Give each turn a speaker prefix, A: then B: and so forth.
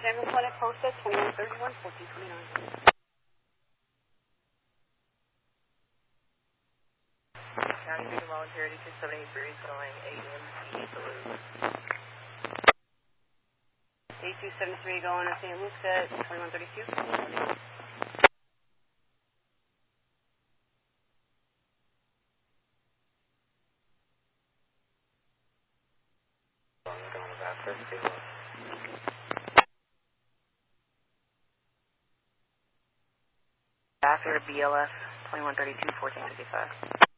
A: General Clinic posted 2131, 1429.
B: County Freedom Volunteer 8278 going AMC Blue.
A: 8273 going to St. Luke's at 2132.
B: After BLS 2132, 1455.